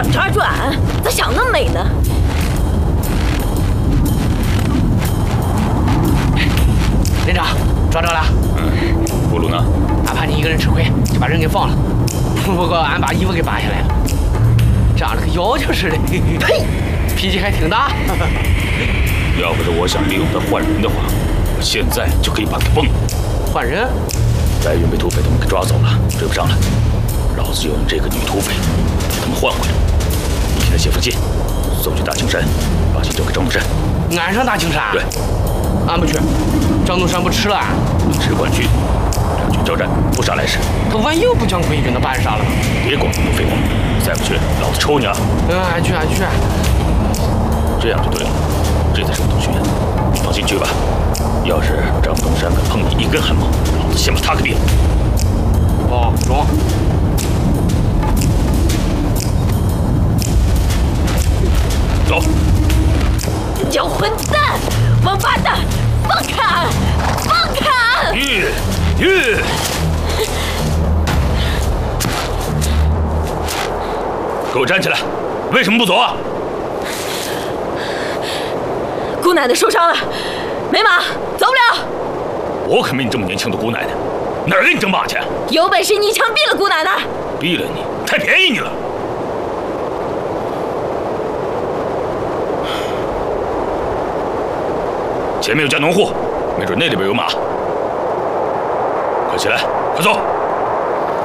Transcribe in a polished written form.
想抓住俺，咋想那么美呢？ 连长，抓着了。 葫芦呢？ 俺怕你一个人吃亏，就把人给放了。不过俺把衣服给扒下来了，长得跟妖精似的。呸！脾气还挺大。 要不是我想利用他换人的话，我现在就可以把他崩了。 换人？ 白云被土匪他们给抓走了，追不上了。老子就用这个女土匪把他们换回来。你现在写封信，送去大青山，把信交给张东山。 俺上大青山？ 对。 俺不去，张东山不吃了俺。 只管去，两军交战，不杀来使。 他万一又不讲规矩，那把俺杀了。 别光那么废话，再不去，老子抽你啊！ 俺去。 这样就对了，这才是我同学。你放心去吧。要是张东山敢碰你一根汗毛，老子先把他给毙了。 哦，中。 走。 小混蛋，王八蛋，放开俺！放开俺！ 给我站起来！为什么不走啊？ 姑奶奶受伤了，没马，走不了。 我可没你这么年轻的姑奶奶，哪儿给你挣马去？ 有本事你一枪毙了姑奶奶！ 毙了你，太便宜你了。前面有家农户，没准那里边有马。快起来，快走！